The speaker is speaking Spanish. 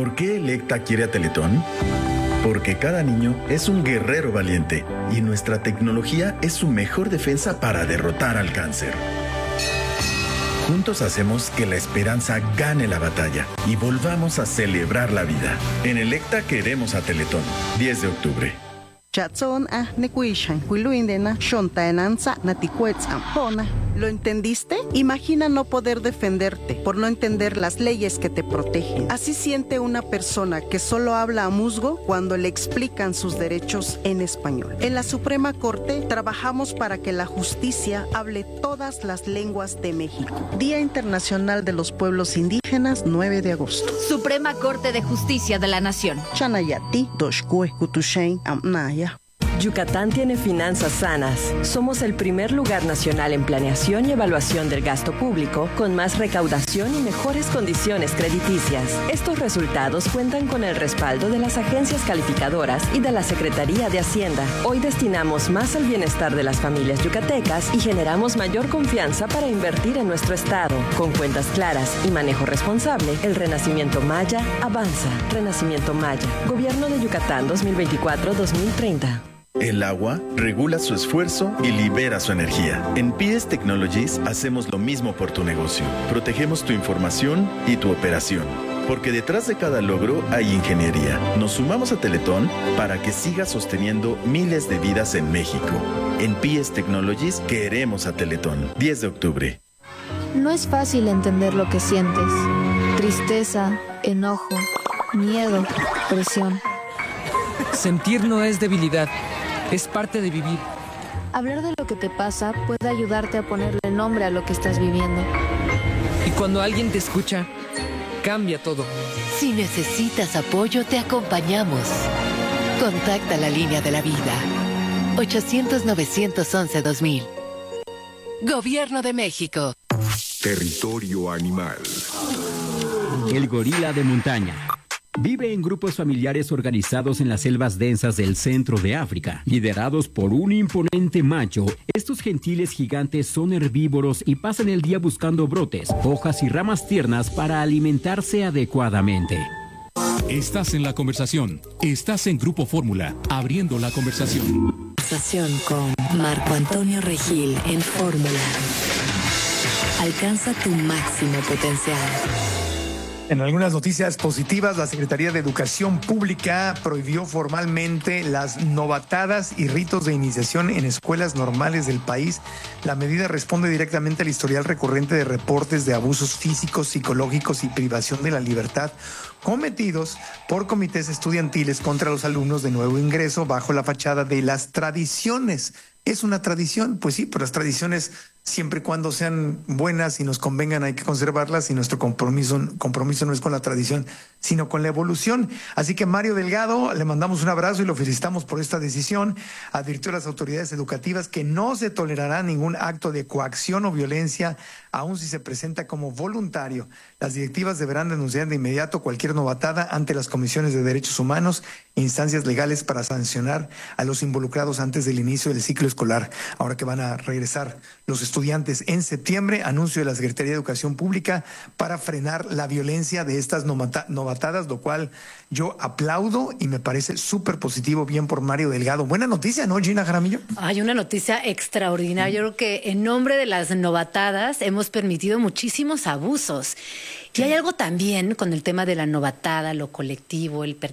¿Por qué Electa quiere a Teletón? Porque cada niño es un guerrero valiente y nuestra tecnología es su mejor defensa para derrotar al cáncer. Juntos hacemos que la esperanza gane la batalla y volvamos a celebrar la vida. En Electa queremos a Teletón. 10 de octubre. ¿Lo entendiste? Imagina no poder defenderte por no entender las leyes que te protegen. Así siente una persona que solo habla a musgo cuando le explican sus derechos en español. En la Suprema Corte trabajamos para que la justicia hable todas las lenguas de México. Día Internacional de los Pueblos Indígenas, 9 de agosto. Suprema Corte de Justicia de la Nación. Chanayati, Doshkue, Kutushen, Amnaya. Yucatán tiene finanzas sanas. Somos el primer lugar nacional en planeación y evaluación del gasto público, con más recaudación y mejores condiciones crediticias. Estos resultados cuentan con el respaldo de las agencias calificadoras y de la Secretaría de Hacienda. Hoy destinamos más al bienestar de las familias yucatecas y generamos mayor confianza para invertir en nuestro estado. Con cuentas claras y manejo responsable, el Renacimiento Maya avanza. Renacimiento Maya. Gobierno de Yucatán 2024-2030. El agua regula su esfuerzo y libera su energía. En PS Technologies hacemos lo mismo por tu negocio. Protegemos tu información y tu operación. Porque detrás de cada logro hay ingeniería. Nos sumamos a Teletón para que siga sosteniendo miles de vidas en México. En PS Technologies queremos a Teletón. 10 de octubre. No es fácil entender lo que sientes. Tristeza, enojo, miedo, presión. Sentir no es debilidad. Es parte de vivir. Hablar de lo que te pasa puede ayudarte a ponerle nombre a lo que estás viviendo. Y cuando alguien te escucha, cambia todo. Si necesitas apoyo, te acompañamos. Contacta la línea de la vida. 800-911-2000. Gobierno de México. Territorio animal. El gorila de montaña. Vive en grupos familiares organizados en las selvas densas del centro de África, liderados por un imponente macho. Estos gentiles gigantes son herbívoros y pasan el día buscando brotes, hojas y ramas tiernas para alimentarse adecuadamente. Estás en la conversación. Estás en Grupo Fórmula, abriendo la conversación. Conversación con Marco Antonio Regil en Fórmula. Alcanza tu máximo potencial. En algunas noticias positivas, la Secretaría de Educación Pública prohibió formalmente las novatadas y ritos de iniciación en escuelas normales del país. La medida responde directamente al historial recurrente de reportes de abusos físicos, psicológicos y privación de la libertad cometidos por comités estudiantiles contra los alumnos de nuevo ingreso bajo la fachada de las tradiciones. ¿Es una tradición? Pues sí, pero las tradiciones, siempre y cuando sean buenas y nos convengan, hay que conservarlas, y nuestro compromiso no es con la tradición, sino con la evolución. Así que Mario Delgado, le mandamos un abrazo y lo felicitamos por esta decisión. Advirtió a las autoridades educativas que no se tolerará ningún acto de coacción o violencia, aun si se presenta como voluntario. Las directivas deberán denunciar de inmediato cualquier novatada ante las comisiones de derechos humanos e instancias legales para sancionar a los involucrados antes del inicio del ciclo escolar. Ahora que van a regresar los estudiantes en septiembre, anuncio de la Secretaría de Educación Pública para frenar la violencia de estas novatadas, lo cual yo aplaudo y me parece súper positivo. Bien por Mario Delgado. Buena noticia, ¿no, Gina Jaramillo? Hay una noticia extraordinaria. Yo creo que en nombre de las novatadas hemos permitido muchísimos abusos. Y hay algo también con el tema de la novatada, lo colectivo, el